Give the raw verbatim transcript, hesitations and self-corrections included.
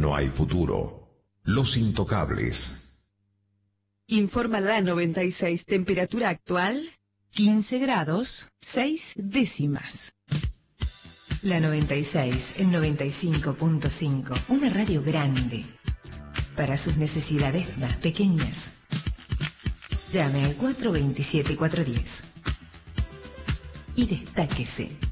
no hay futuro. Los Intocables. Informa la noventa y seis, temperatura actual, quince grados, seis décimas. La noventa y seis, el noventa y cinco punto cinco, una radio grande, para sus necesidades más pequeñas. Llame al cuatro dos siete, cuatro uno cero y destáquese.